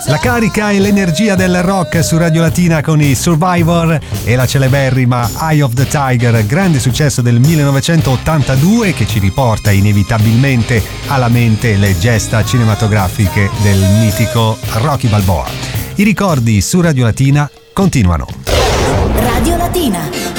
La carica e l'energia del rock su Radio Latina con i Survivor e la celeberrima Eye of the Tiger, grande successo del 1982 che ci riporta inevitabilmente alla mente le gesta cinematografiche del mitico Rocky Balboa. I ricordi su Radio Latina continuano. Radio Latina.